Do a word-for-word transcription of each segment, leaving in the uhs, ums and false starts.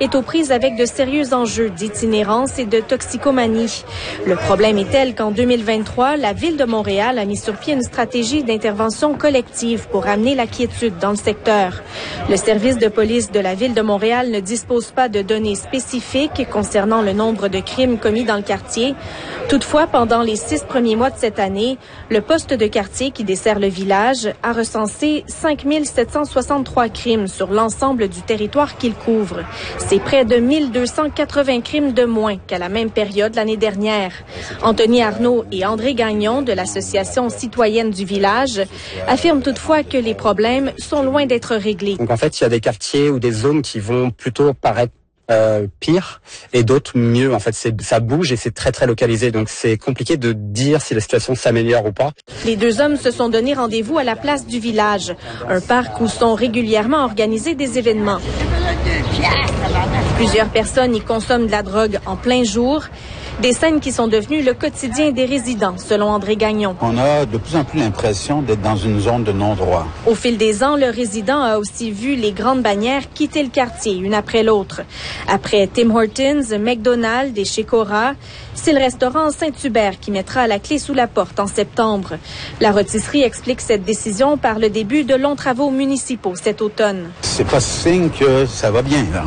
est aux prises avec de sérieux enjeux d'itinérance et de toxicomanie. Le problème est tel qu'en deux mille vingt-trois, la Ville de Montréal a mis sur pied une stratégie d'intervention collective pour amener la quiétude dans le secteur. Le service de police de la Ville de Montréal ne dispose pas de données spécifiques concernant le nombre de crimes commis dans le quartier. Toutefois, pendant les six premiers mois de cette année, le poste de quartier qui dessert le village a recensé cinq mille sept cent soixante-trois crimes sur l'ensemble du territoire qu'il couvre. C'est près de mille deux cent quatre-vingts crimes de moins qu'à la même période l'année dernière. Anthony Arnaud et André Gagnon de l'Association citoyenne du village affirment toutefois que les problèmes sont loin d'être réglés. Donc en fait, il y a des quartiers ou des zones qui vont plutôt paraître Euh, pire et d'autres mieux. En fait, c'est, ça bouge et c'est très très localisé. Donc c'est compliqué de dire si la situation s'améliore ou pas. Les deux hommes se sont donné rendez-vous à la place du village, un parc où sont régulièrement organisés des événements. Plusieurs personnes y consomment de la drogue en plein jour. Des scènes qui sont devenues le quotidien des résidents, selon André Gagnon. On a de plus en plus l'impression d'être dans une zone de non-droit. Au fil des ans, le résident a aussi vu les grandes bannières quitter le quartier, une après l'autre. Après Tim Hortons, McDonald's et chez Cora, c'est le restaurant Saint-Hubert qui mettra la clé sous la porte en septembre. La rôtisserie explique cette décision par le début de longs travaux municipaux cet automne. C'est pas signe que ça va bien, là.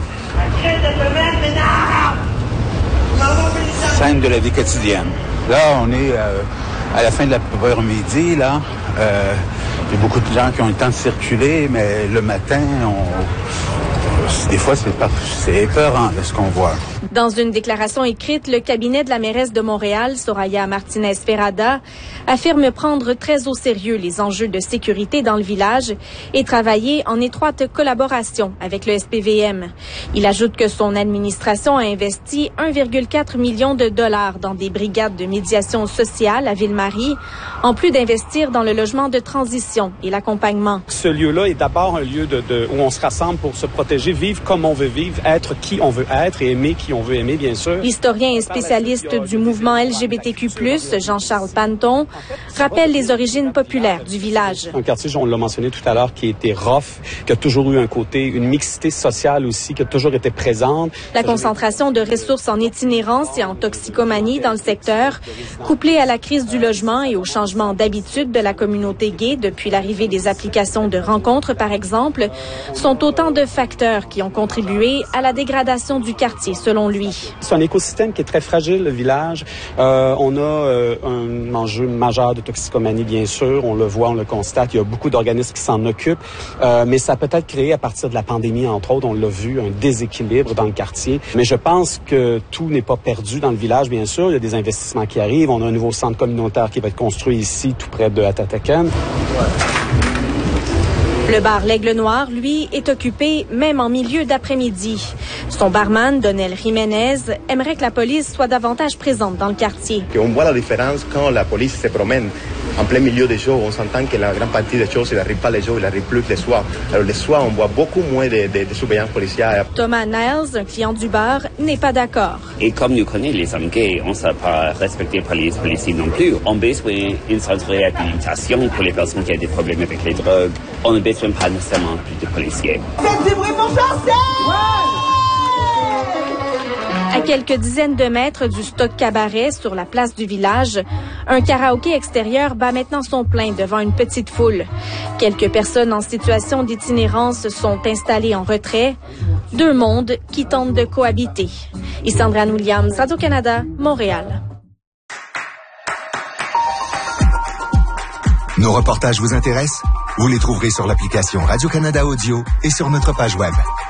Scène de la vie quotidienne. Là, on est euh, à la fin de l'après-midi, là. Euh, il y a beaucoup de gens qui ont le temps de circuler, mais le matin, on... des fois, c'est pas... c'est épeurant, là, ce qu'on voit. Dans une déclaration écrite, le cabinet de la mairesse de Montréal, Soraya Martinez-Ferrada, affirme prendre très au sérieux les enjeux de sécurité dans le village et travailler en étroite collaboration avec le S P V M. Il ajoute que son administration a investi un virgule quatre million de dollars dans des brigades de médiation sociale à Ville-Marie, en plus d'investir dans le logement de transition et l'accompagnement. Ce lieu-là est d'abord un lieu de, de, où on se rassemble pour se protéger, vivre comme on veut vivre, être qui on veut être et aimer qui on veut aimer, bien sûr. L'historien et spécialiste du mouvement L G B T Q plus, Jean-Charles Panton, rappelle les origines populaires du village. Un quartier, on l'a mentionné tout à l'heure, qui a été rough, qui a toujours eu un côté, une mixité sociale aussi, qui a toujours été présente. La concentration de ressources en itinérance et en toxicomanie dans le secteur, couplée à la crise du logement et au changement d'habitude de la communauté gay depuis l'arrivée des applications de rencontres, par exemple, sont autant de facteurs qui ont contribué à la dégradation du quartier, selon lui. C'est un écosystème qui est très fragile, le village. Euh, on a euh, un enjeu majeur de toxicomanie, bien sûr. On le voit, on le constate. Il y a beaucoup d'organismes qui s'en occupent. Euh, mais ça a peut-être créé, à partir de la pandémie, entre autres, on l'a vu, un déséquilibre dans le quartier. Mais je pense que tout n'est pas perdu dans le village, bien sûr. Il y a des investissements qui arrivent. On a un nouveau centre communautaire qui va être construit ici, tout près de Atatakan. Le bar L'Aigle Noir, lui, est occupé même en milieu d'après-midi. Son barman, Donel Jiménez, aimerait que la police soit davantage présente dans le quartier. On voit la différence quand la police se promène en plein milieu des shows. On s'entend que la grande partie des shows, il n'arrive pas les jours, il arrive plus les soirs. Alors les soirs, on voit beaucoup moins de, de, de surveillance policière. Thomas Niles, un client du bar, n'est pas d'accord. Et comme nous connaissons les hommes gays, on ne sera pas respecté par les policiers non plus. On a besoin d'une sorte de réhabilitation pour les personnes qui ont des problèmes avec les drogues. On ne besoin pas nécessairement plus de policiers. Faites du bruit pour chanter! À quelques dizaines de mètres du stock cabaret sur la place du village, un karaoké extérieur bat maintenant son plein devant une petite foule. Quelques personnes en situation d'itinérance sont installées en retrait. Deux mondes qui tentent de cohabiter. Isandra Williams, Radio-Canada, Montréal. Nos reportages vous intéressent? Vous les trouverez sur l'application Radio-Canada Audio et sur notre page web.